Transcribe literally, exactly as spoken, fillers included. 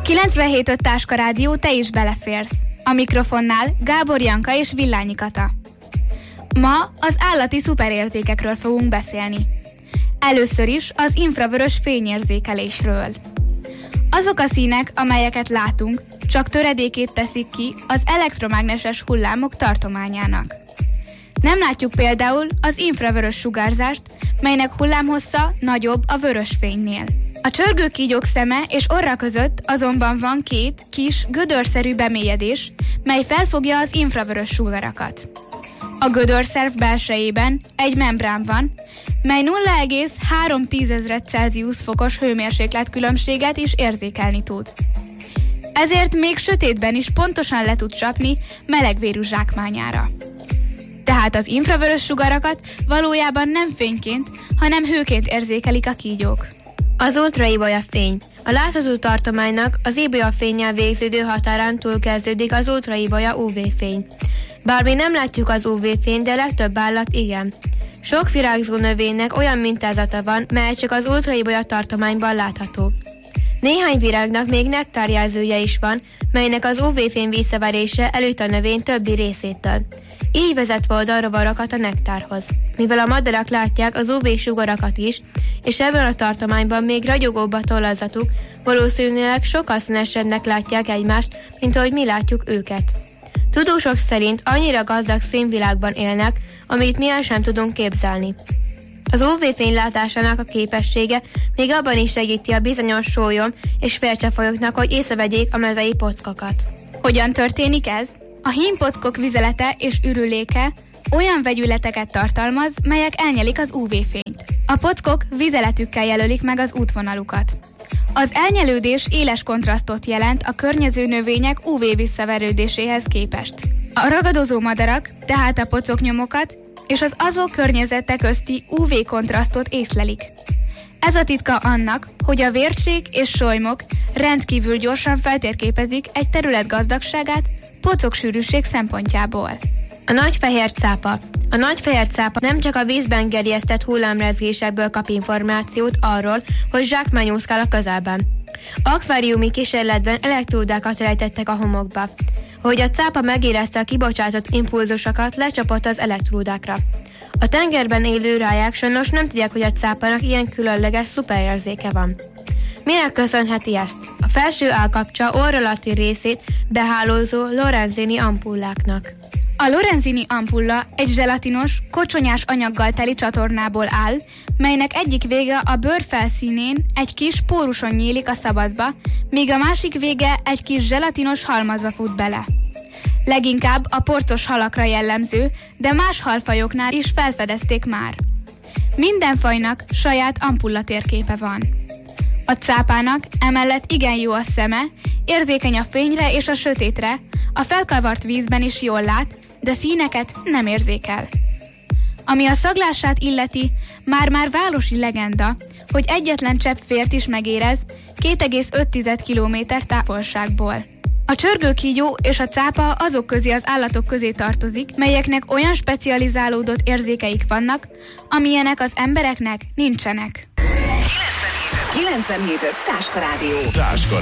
kilencvenhét öt Táska Rádió, te is beleférsz. A mikrofonnál Gábor Janka és Villányi Kata. Ma az állati szuperérzékekről fogunk beszélni. Először is az infravörös fényérzékelésről. Azok a színek, amelyeket látunk, csak töredékét teszik ki az elektromágneses hullámok tartományának. Nem látjuk például az infravörös sugárzást, melynek hullámhossza nagyobb a vörös fénynél. A csörgőkígyók szeme és orra között azonban van két kis, gödörszerű bemélyedés, mely felfogja az infravörös sugarakat. A gödörszerv belsejében egy membrán van, mely nulla egész három Celsius fokos hőmérséklet-különbséget is érzékelni tud. Ezért még sötétben is pontosan le tud csapni melegvérű zsákmányára. Tehát az infravörös sugarakat valójában nem fényként, hanem hőként érzékelik a kígyók. Az ultraibolya fény. A látható tartománynak az ibolya fénnyel végződő határán túl kezdődik az ultraibolya ú vé-fény. Bár mi nem látjuk az ú vé-fényt, de legtöbb állat igen. Sok virágzó növénynek olyan mintázata van, mely csak az ultraibolya tartományban látható. Néhány virágnak még nektárjelzője is van, melynek az ú vé-fény visszaverése elüt a növény többi részétől. Így vezetve oda a rovarokat a nektárhoz. Mivel a madarak látják az ú vé-sugarakat is, és ebben a tartományban még ragyogóbb a tollazatuk, valószínűleg sokkal színesebbnek látják egymást, mint ahogy mi látjuk őket. Tudósok szerint annyira gazdag színvilágban élnek, amit mi el sem tudunk képzelni. Az ú vé-fény látásának a képessége még abban is segíti a bizonyos sólyom és fércsefajoknak, hogy észrevegyék a mezei pockokat. Hogyan történik ez? A hímpockok vizelete és ürüléke olyan vegyületeket tartalmaz, melyek elnyelik az ú vé-fényt. A pockok vizeletükkel jelölik meg az útvonalukat. Az elnyelődés éles kontrasztot jelent a környező növények ú vé-visszaverődéséhez képest. A ragadozó madarak tehát a pocoknyomokat és az azok környezete közti ú vé-kontrasztot észlelik. Ez a titka annak, hogy a vércsék és solymok rendkívül gyorsan feltérképezik egy terület gazdagságát pocoksűrűség szempontjából. A nagyfehér cápa. A nagyfehér cápa nem csak a vízben gerjesztett hullámrezgésekből kap információt arról, hogy zsákmány úszkál a közelben. Akváriumi kísérletben elektródákat rejtettek a homokba. Ahogy a cápa megérezte a kibocsátott impulzusokat, lecsapott az elektródákra. A tengerben élő ráják sajnos nem tudják, hogy a cápának ilyen különleges szuperérzéke van. Minek köszönheti ezt? A felső állkapcsa orr alatti részét behálózó Lorenzini ampulláknak. A Lorenzini ampulla egy zselatinos, kocsonyás anyaggal teli csatornából áll, melynek egyik vége a bőr felszínén egy kis póruson nyílik a szabadba, míg a másik vége egy kis zselatinos halmazba fut bele. Leginkább a porcos halakra jellemző, de más halfajoknál is felfedezték már. Minden fajnak saját ampulla térképe van. A cápának emellett igen jó a szeme, érzékeny a fényre és a sötétre, a felkavart vízben is jól lát, de színeket nem érzékel. Ami a szaglását illeti, már-már városi legenda, hogy egyetlen csepp vért is megérez két egész öt kilométer távolságból. A csörgőkígyó és a cápa azok közé az állatok közé tartozik, melyeknek olyan specializálódott érzékeik vannak, amilyenek az embereknek nincsenek. kilencvenhét öt Táska Rádió. Táska